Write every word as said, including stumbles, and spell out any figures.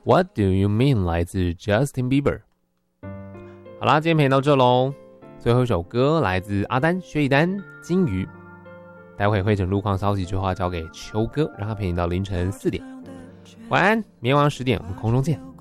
What do you mean 来自 Justin Bieber。 好啦，今天陪你到这咯。最后一首歌来自阿丹薛逸丹金鱼。待会会诊路况消息之后交给秋哥，让他陪你到凌晨四点。晚安，明天晚上十点我们空中见。